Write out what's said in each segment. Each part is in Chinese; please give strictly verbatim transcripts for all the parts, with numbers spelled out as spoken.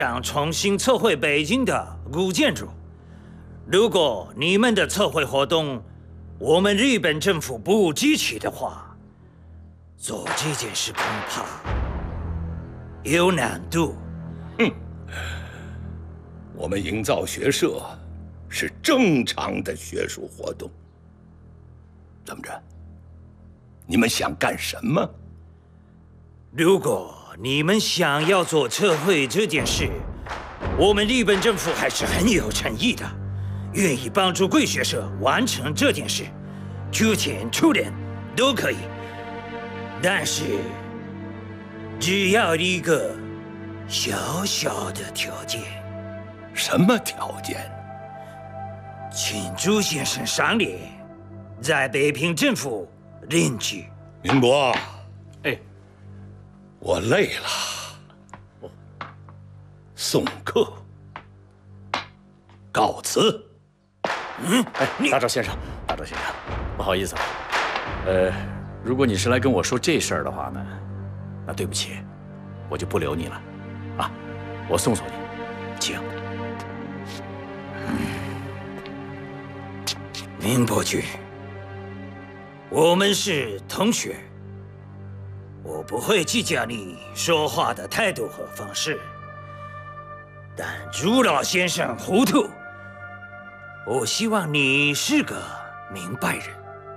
想重新测绘北京的古建筑。如果你们的测绘活动，我们日本政府不支持的话，做这件事恐怕有难度。 哼，我们营造学社是正常的学术活动。怎么着？你们想干什么？ 如果你们想要做测绘这件事，我们日本政府还是很有诚意的，愿意帮助贵学社完成这件事，出钱出人都可以。但是，只要一个小小的条件。 什么条件？ 请朱先生赏脸，在北平政府任职。 宁波， 哎， 我累了，送客，告辞。 嗯，哎，大赵先生，大赵先生，不好意思啊，呃，如果你是来跟我说这事儿的话呢，那对不起，我就不留你了，啊，我送送你，请。 宁伯君，我们是同学，我不会计较你说话的态度和方式，但朱老先生糊涂，我希望你是个明白人。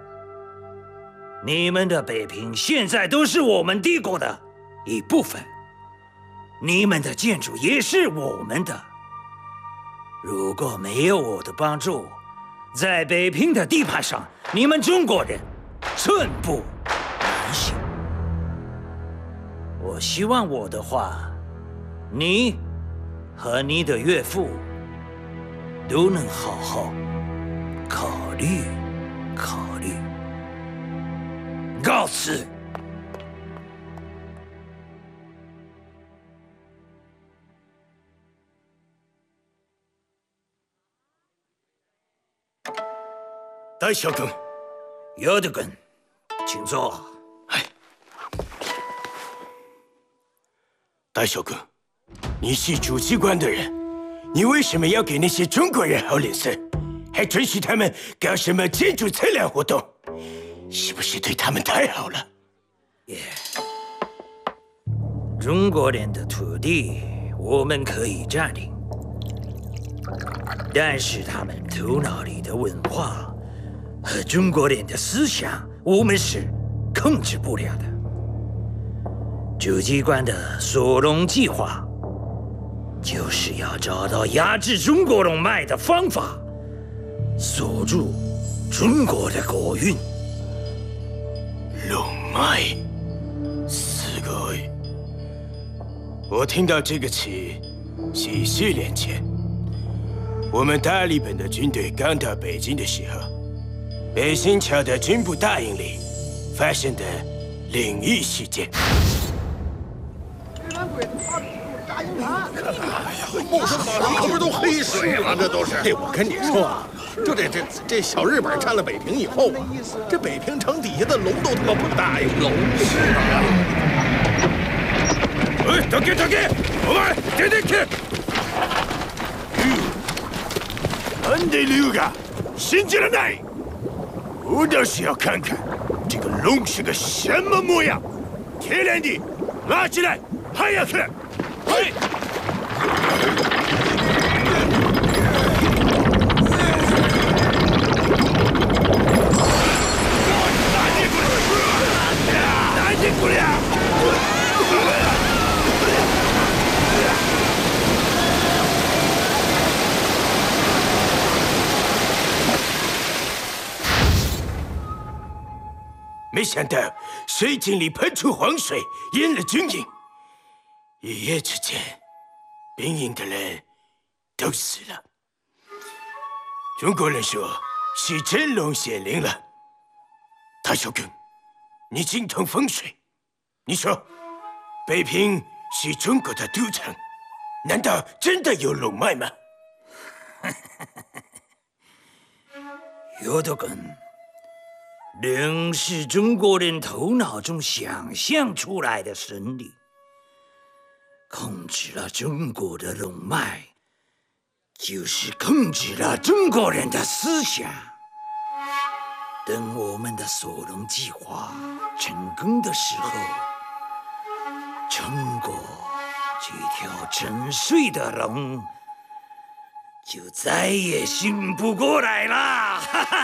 你们的北平现在都是我们帝国的一部分，你们的建筑也是我们的。如果没有我的帮助，在北平的地盘上，你们中国人寸步难行。我希望我的话，你和你的岳父都能好好考虑考虑。告辞。 大将军， 有的君，请坐。 哎，大将军，你是主机关的人，你为什么要给那些中国人好脸色，还准许他们搞什么建筑测量活动？是不是对他们太好了？ 耶、yeah. 中国人的土地我们可以占领，但是他们头脑里的文化和中国人的思想，我们是控制不了的。主机关的锁龙计划，就是要找到压制中国龙脉的方法，锁住中国的国运。 龙脉，四个字。我听到这个词是四年前，我们大日本的军队刚到北京的时候，北新桥的军部大营里发生的灵异事件。 哎呀，后生马上可不是都黑水了，这都是。哎，我跟你说啊，就这这这小日本占了北平以后啊，这北平城底下的龙都他妈不答应。龙是啊。 哎，等给等给，お前出てけ！なんで龍が信じられない？我倒是要看看这个龙是个什么模样。铁链的，拉起来，早く！はい。何これ！没想到水井里喷出黄水，淹了军营。一夜之间，兵营的人都死了。中国人说是真龙显灵了。大将军，你精通风水，你说北平是中国的都城，难道真的有龙脉吗？ 有的君，灵是中国人头脑中想象出来的神力， 控制了中国的龙脉，就是控制了中国人的思想。等我们的索隆计划成功的时候，中国这条沉睡的龙就再也醒不过来了。